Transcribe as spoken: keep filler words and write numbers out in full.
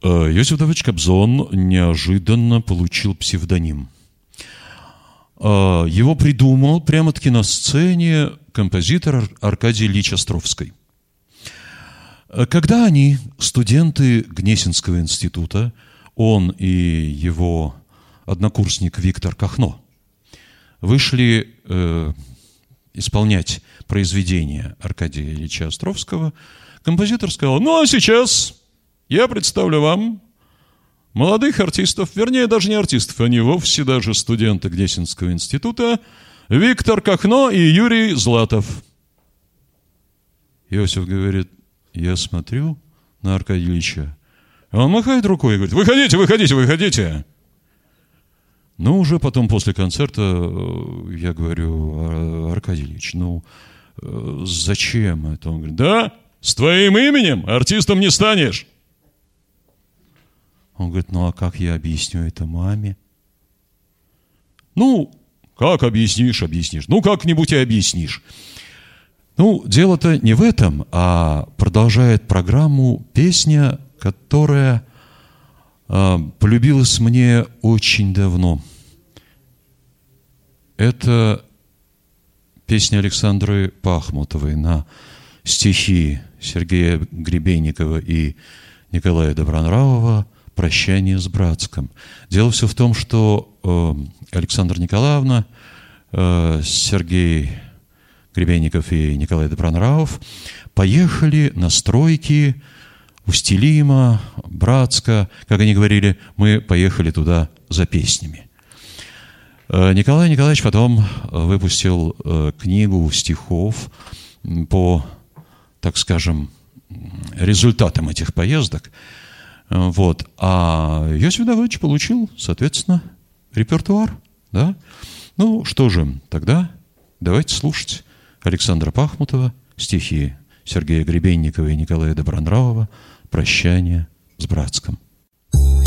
Иосиф Давыдович Кобзон неожиданно получил псевдоним. Его придумал прямо-таки на сцене композитор Аркадий Ильич Островский. Когда они, студенты Гнесинского института, он и его однокурсник Виктор Кахно, вышли э, исполнять произведение Аркадия Ильича Островского, композитор сказал: ну, а сейчас я представлю вам молодых артистов, вернее, даже не артистов, они вовсе даже студенты Гнесинского института, Виктор Кахно и Юрий Златов. Иосиф говорит: я смотрю на Аркадия Ильича, а он махает рукой и говорит: выходите, выходите, выходите. Ну, уже потом, после концерта, я говорю: Аркадий Ильич, ну, зачем это? Он говорит: да, с твоим именем артистом не станешь. Он говорит: ну, а как я объясню это маме? Ну, как объяснишь, объяснишь. Ну, как-нибудь и объяснишь. Ну, дело-то не в этом, а продолжает программу песня, которая э, полюбилась мне очень давно. Это песня Александры Пахмутовой на стихи Сергея Гребенникова и Николая Добронравова «Прощание с Братском». Дело все в том, что э, Александра Николаевна, э, Сергей Гребенников и Николай Добронравов поехали на стройки Устилима, Братска. Как они говорили, мы поехали туда за песнями. Николай Николаевич потом выпустил книгу стихов по, так скажем, результатам этих поездок. Вот. А Иосиф Давыдович получил, соответственно, репертуар. Да? Ну, что же, тогда давайте слушать Александра Пахмутова, стихи Сергея Гребенникова и Николая Добронравова «Прощание с Братском».